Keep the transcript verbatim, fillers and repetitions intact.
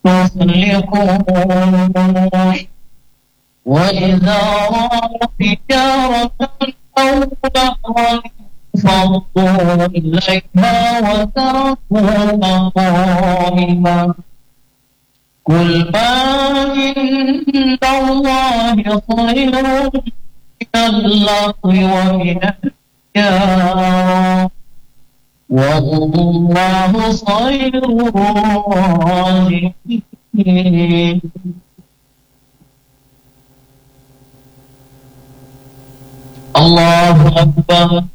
مفلحون وإذا رأوا تجارة أو لهوا انفضوا إليها وتركوك قائما قل ما عند الله خير من اللهو ومن التجارة والله خير الرازقين. الله أكبر.